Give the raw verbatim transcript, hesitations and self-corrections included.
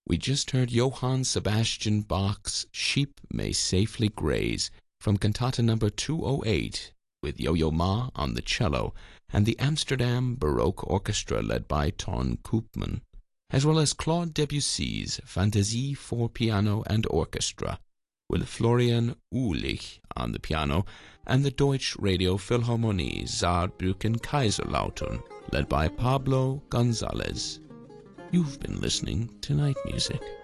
We just heard Johann Sebastian Bach's Sheep May Safely Graze from Cantata number two oh eight with Yo-Yo Ma on the cello and the Amsterdam Baroque Orchestra led by Ton Koopman, as well as Claude Debussy's Fantasie for piano and orchestra with Florian Uhlich on the piano and the Deutsche Radio Philharmonie Saarbrücken-Kaiserslautern led by Pablo Gonzalez. You've been listening to Night Music.